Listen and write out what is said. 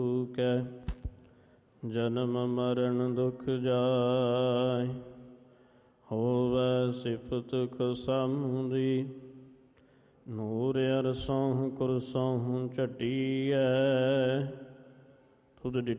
ਕੈ ਜਨਮ ਮਰਨ ਦੁਖ ਜਾਇ, ਹੋਵੈ ਸਿਫਤ ਖਸਮ ਦੀ। ਨੂਰ ਅਰਸੋਂ ਕੁਰਸੋਂ ਝਟੀਐ, ਤੁਧ